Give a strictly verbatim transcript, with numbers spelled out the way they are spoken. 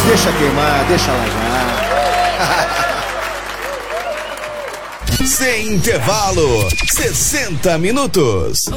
Deixa queimar, deixa lajar. Sem intervalo, sessenta minutos.